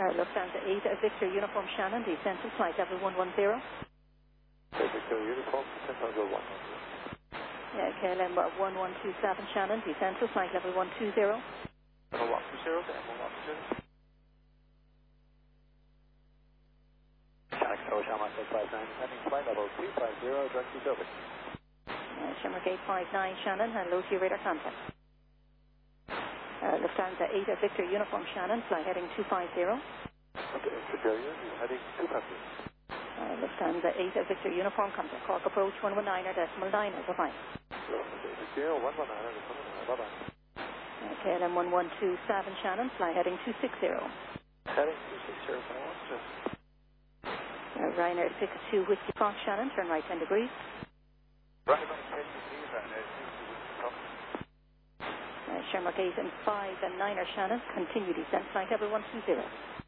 Lufthansa 8 Victor Uniform Shannon, descent to flight level 110. Victor Uniform, descent level 110. Yeah, KLM 1127 Shannon, descent to flight level 120. 120 to M110. Taxi Shamrock 859, descending flight level 350, direct to Dover. Shamrock 859 Shannon, hello to your radar contact. Lufthansa 8 Victor Uniform Shannon, fly heading 250. Okay, Superior, heading 250. Lufthansa 8 Victor Uniform contact, Cork approach 119.9, bye-bye. Victor 119, bye-bye. KLM 1127 Shannon, fly heading 260. Heading 260, bye-bye. Ryanair 62 Whiskey Fox Shannon, turn right 10 degrees. Right on 10 degrees, Ryanair 62 Whiskey Fox. Shamrock 8 and 5 and 9 Shannon, continue descent, flight level 120.